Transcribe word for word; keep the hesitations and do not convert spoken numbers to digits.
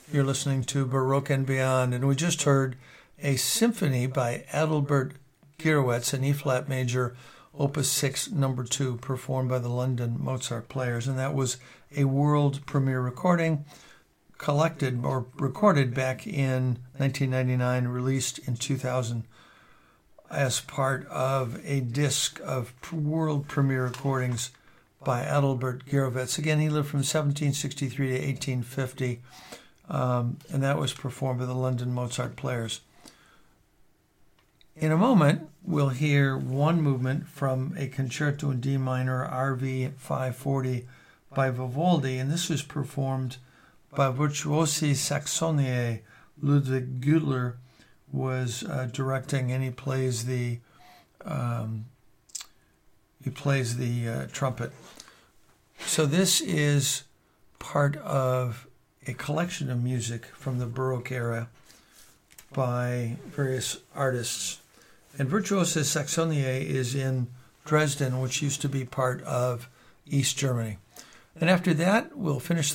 You're listening to Baroque and Beyond, and we just heard a symphony by Adalbert Gierewitz in E-flat major, Opus six, number two, performed by the London Mozart Players, and that was a world premiere recording, collected or recorded back in nineteen ninety-nine, released in two thousand as part of a disc of world premiere recordings by Adalbert Gierewitz. Again, he lived from seventeen sixty-three to eighteen fifty. Um, and that was performed by the London Mozart Players. In a moment, we'll hear one movement from a concerto in D minor, R V five forty, by Vivaldi, and this was performed by Virtuosi Saxoniae. Ludwig Gütler was uh, directing, and he plays the um, he plays the uh, trumpet. So this is part of a collection of music from the Baroque era by various artists. And Virtuosi Saxoniae is in Dresden, which used to be part of East Germany. And after that, we'll finish